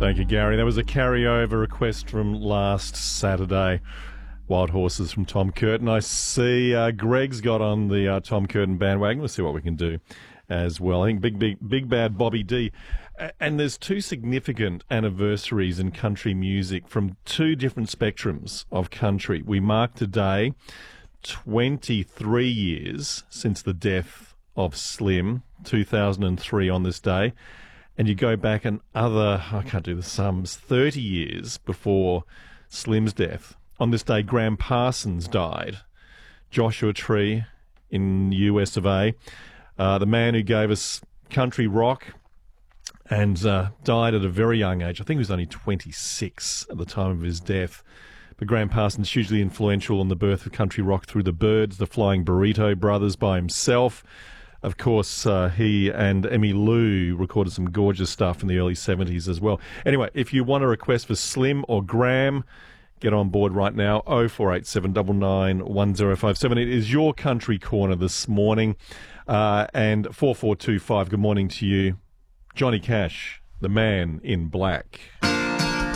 Thank you, Gary. That was a carryover request from last Saturday. Wild Horses from Tom Curtin. I see Greg's got on the Tom Curtin bandwagon. We'll see what we can do as well. I think Big Bad Bobby D. And there's two significant anniversaries in country music from two different spectrums of country. We mark today 23 years since the death of Slim, 2003 on this day. And you go back another, I can't do the sums, 30 years before Slim's death. On this day, Graham Parsons died. Joshua Tree in US of A. The man who gave us country rock and died at a very young age. I think he was only 26 at the time of his death. But Graham Parsons, hugely influential in the birth of country rock through the Byrds, the Flying Burrito Brothers by himself. Of course, he and Emmy Lou recorded some gorgeous stuff in the early 70s as well. Anyway, if you want a request for Slim or Graham, get on board right now, 0487 99 1057. It is your country corner this morning. And 4425, good morning to you. Johnny Cash, the man in black.